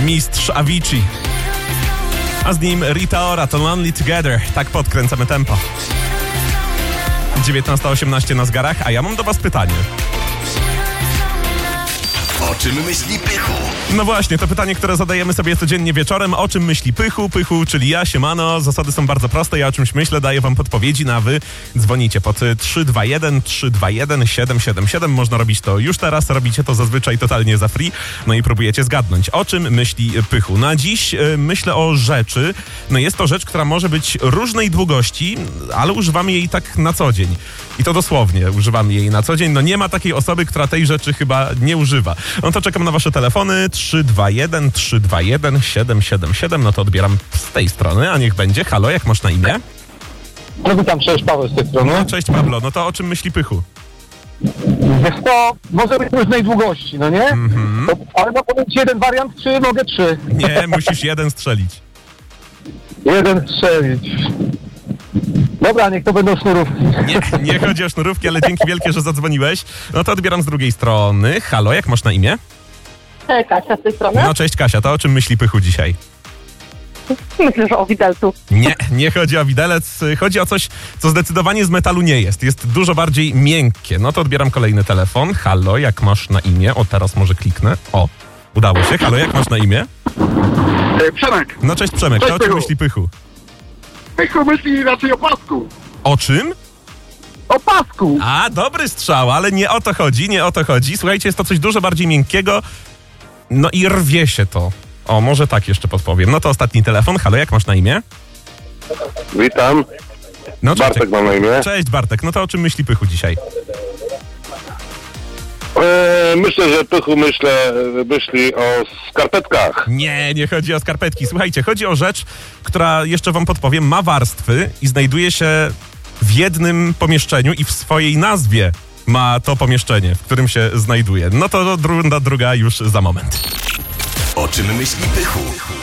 Mistrz Avicii. A z nim Rita Ora, to Lonely Together. Tak podkręcamy tempo. 19:18 na zegarach, a ja mam do was pytanie. O czym myśli Pychu? No właśnie, to pytanie, które zadajemy sobie codziennie wieczorem. O czym myśli Pychu? Pychu, czyli ja, siemano. Zasady są bardzo proste. Ja o czymś myślę, daję wam podpowiedzi, a wy dzwonicie pod 321 321 777. Można robić to już teraz. Robicie to zazwyczaj totalnie za free. No i próbujecie zgadnąć, o czym myśli Pychu. Na dziś myślę o rzeczy. No jest to rzecz, która może być różnej długości, ale używamy jej tak na co dzień. I to dosłownie używamy jej na co dzień. No nie ma takiej osoby, która tej rzeczy chyba nie używa. No to czekam na wasze telefony 321 321 777. No to odbieram z tej strony, a niech będzie. Halo, jak masz na imię? No witam, cześć, Paweł z tej strony. No, cześć Pablo, no to o czym myśli Pychu? Wiesz co, może być różnej długości, no nie? Ale mogę mieć jeden wariant, czy mogę trzy? Nie, musisz jeden strzelić. Jeden strzelić. Dobra, niech to będą sznurówki. Nie chodzi o sznurówki, ale dzięki wielkie, że zadzwoniłeś. No to odbieram z drugiej strony. Halo, jak masz na imię? Kasia z tej strony. No cześć Kasia, to o czym myśli Pychu dzisiaj? Myślę, że o widelcu. Nie chodzi o widelec, chodzi o coś, co zdecydowanie z metalu nie jest. Jest dużo bardziej miękkie. No to odbieram kolejny telefon. Halo, jak masz na imię? O, teraz może kliknę. O, udało się. Halo, jak masz na imię? Przemek, No cześć Przemek, to o czym myśli Pychu? Pychu myśli raczej o pasku. O czym? O pasku! A, dobry strzał, ale nie o to chodzi, nie o to chodzi. Słuchajcie, jest to coś dużo bardziej miękkiego, no i rwie się to. O, może tak jeszcze podpowiem. No to ostatni telefon. Halo, jak masz na imię? Witam, No, cześć. Bartek mam na imię. Cześć Bartek, no to o czym myśli Pychu dzisiaj? Myślę, że Pychu myśli o skarpetkach. Nie chodzi o skarpetki. Słuchajcie, chodzi o rzecz, która, jeszcze wam podpowiem, ma warstwy i znajduje się w jednym pomieszczeniu i w swojej nazwie ma to pomieszczenie, w którym się znajduje. No to runda druga już za moment. O czym myśli Pychu?